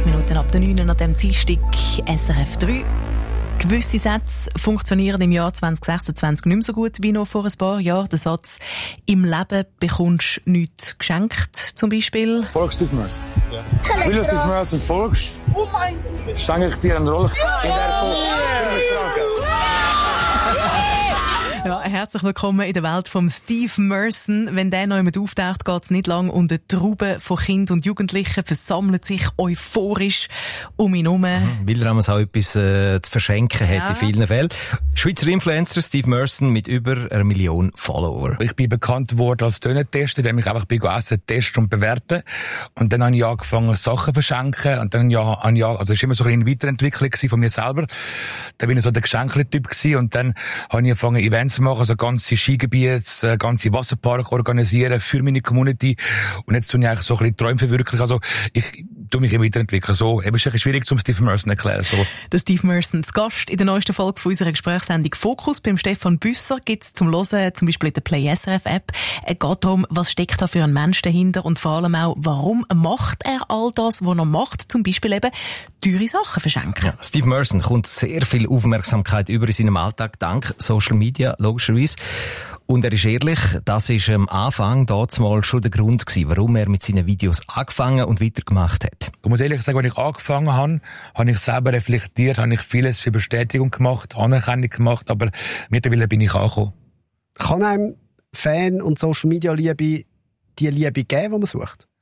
20 Minuten ab der 9 an dem Dienstag SRF 3. Gewisse Sätze funktionieren im Jahr 2026 nicht mehr so gut wie noch vor ein paar Jahren. Der Satz «Im Leben bekommst du nichts geschenkt» zum Beispiel. Folgst Steve Merson. Ja. Weil du Steve Merson folgst, schenke ich dir eine Rolle in der Ja, herzlich willkommen in der Welt von Steve Merson. Wenn der noch jemand auftaucht, geht es nicht lang und eine Traube von Kindern und Jugendlichen versammelt sich euphorisch um ihn herum. Weil er auch etwas zu verschenken hat in vielen Fällen. Schweizer Influencer Steve Merson mit über 1 Million Follower. Ich bin bekannt worden als Döner-Tester, der mich einfach essen, testen und bewerten. Und dann habe ich angefangen, Sachen zu verschenken. Und dann also es war immer so eine Weiterentwicklung von mir selber. Dann bin ich so der Geschenkle-Typ gewesen. Und dann habe ich angefangen, Events zu machen, also ganze Skigebiete, ganze Wasserpark organisieren für meine Community. Und jetzt tue ich eigentlich so ein bisschen Träume verwirklichen. Also ich tue mich immer weiterentwickeln. So, eben ist es schwierig, zum Steve Merson zu erklären. So. Der Steve Merson, zu Gast in der neuesten Folge von unserer Gesprächssendung Fokus beim Stefan Büsser, gibt es zum Hören, zum Beispiel in der Play SRF App. Es geht darum, was steckt da für ein Mensch dahinter und vor allem auch, warum macht er all das, was er macht, zum Beispiel eben teure Sachen verschenken. Ja, Steve Merson kommt sehr viel Aufmerksamkeit über in seinem Alltag, dank Social Media, logischerweise. Und er ist ehrlich, das ist am Anfang damals schon der Grund gewesen, warum er mit seinen Videos angefangen und weitergemacht hat. Ich muss ehrlich sagen, als ich angefangen habe ich selber reflektiert, habe ich vieles für Bestätigung gemacht, Anerkennung gemacht, aber mittlerweile bin ich angekommen. Kann einem Fan und Social Media Liebe die Liebe geben, die man sucht?